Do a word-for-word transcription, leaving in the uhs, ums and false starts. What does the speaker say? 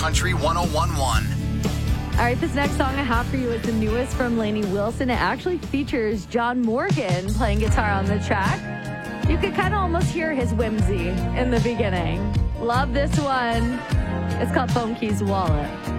Country one oh one point one. All right, this next song I have for you is the newest from Lainey Wilson. It actually features John Morgan playing guitar on the track. You could kind of almost hear his whimsy in the beginning. Love this one. It's called Phone Keys Wallet.